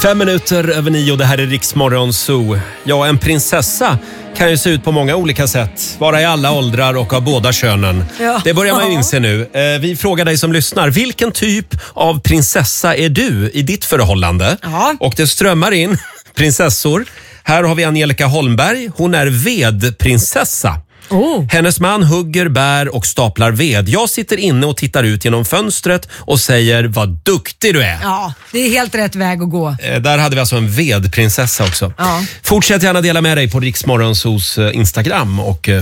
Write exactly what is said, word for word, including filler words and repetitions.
Fem minuter över nio, det här är Rix Morgon Zoo. Ja, en prinsessa kan ju se ut på många olika sätt. Vara i alla åldrar och av båda könen. Ja. Det börjar man ju inse nu. Vi frågar dig som lyssnar, vilken typ av prinsessa är du i ditt förhållande? Ja. Och det strömmar in prinsessor. Här har vi Angelica Holmberg. Hon är vedprinsessa. Oh. Hennes man hugger bär och staplar ved. Jag sitter inne och tittar ut genom fönstret och säger, vad duktig du är. Ja, det är helt rätt väg att gå. Eh, där hade vi alltså en vedprinsessa också. Ja. Fortsätt gärna dela med dig på Rix Morgonzoos Instagram och